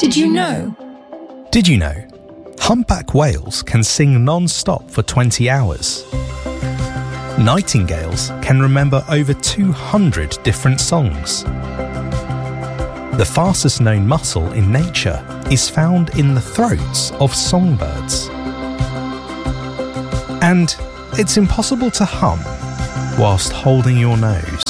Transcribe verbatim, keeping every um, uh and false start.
Did you know? Did you know? Humpback whales can sing non-stop for twenty hours. Nightingales can remember over two hundred different songs. The fastest known muscle in nature is found in the throats of songbirds. And it's impossible to hum whilst holding your nose.